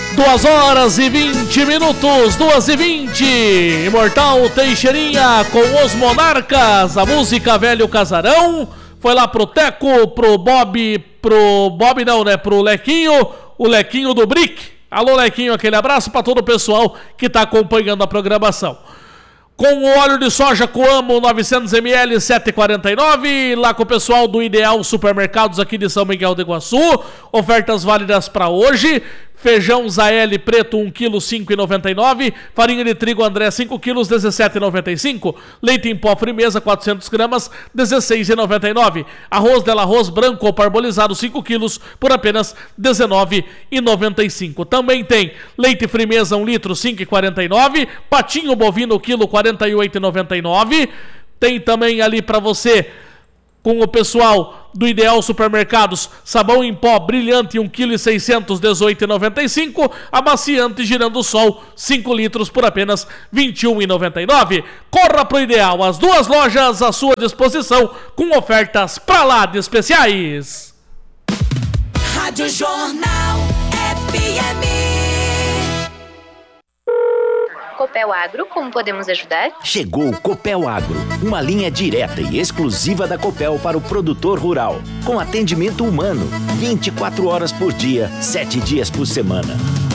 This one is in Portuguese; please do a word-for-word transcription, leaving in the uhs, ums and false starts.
Duas horas e vinte minutos, duas e vinte. Imortal Teixeirinha com os Monarcas. A música Velho Casarão. Foi lá pro Teco, pro Bob, pro Bob não, né? Pro Lequinho, o Lequinho do Brick. Alô, Lequinho, aquele abraço para todo o pessoal que tá acompanhando a programação. Com o óleo de soja Coamo novecentos mililitros, sete reais e quarenta e nove centavos. Lá com o pessoal do Ideal Supermercados aqui de São Miguel do Iguaçu. Ofertas válidas para hoje. Feijão Zael preto um quilo, cinco reais e noventa e nove centavos. Farinha de trigo André cinco quilos, dezessete reais e noventa e cinco centavos. Leite em pó Frimeza quatrocentas gramas, dezesseis reais e noventa e nove centavos. Arroz Dela Arroz branco ou parbolizado cinco quilos por apenas dezenove reais e noventa e cinco centavos. Também tem leite Frimeza um litro, cinco reais e quarenta e nove centavos. Patinho bovino quilo, quarenta e oito reais e noventa e nove centavos. Tem também ali para você, com o pessoal do Ideal Supermercados, sabão em pó brilhante um quilo e seiscentos, dezoito reais e noventa e cinco centavos. Amaciante Girando Sol cinco litros por apenas vinte e um reais e noventa e nove centavos. Corra pro Ideal, as duas lojas à sua disposição com ofertas pra lá de especiais. Rádio Jornal F M. Copel Agro, como podemos ajudar? Chegou o Copel Agro, uma linha direta e exclusiva da Copel para o produtor rural, com atendimento humano, vinte e quatro horas por dia, sete dias por semana.